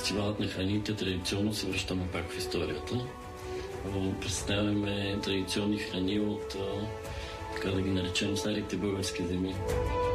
фестивалът на храните традиционно се връщаме пак в историята. Представяме традиционни храни от, така да ги наречем, старите български земи.